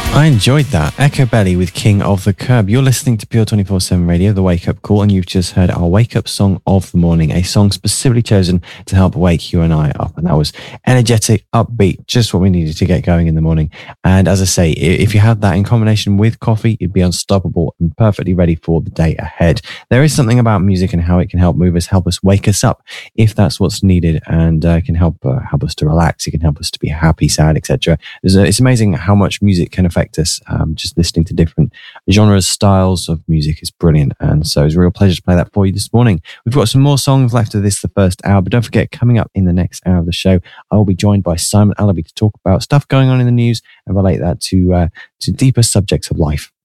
I enjoyed that. Echo Belly with King of the Curb. You're listening to Pure 24/7 Radio, the Wake Up Call, and you've just heard our wake up song of the morning, a song specifically chosen to help wake you and I up. And that was energetic, upbeat, just what we needed to get going in the morning. And as I say, if you had that in combination with coffee, you'd be unstoppable and perfectly ready for the day ahead. There is something about music and how it can help move us, help us wake us up if that's what's needed, and can help us to relax. It can help us to be happy, sad, etc. It's amazing how much music can affect us. Just listening to different genres, styles of music is brilliant, and so it's a real pleasure to play that for you this morning. We've got some more songs left of this, the first hour, but don't forget, coming up in the next hour of the show, I will be joined by Simon Allaby to talk about stuff going on in the news and relate that to deeper subjects of life.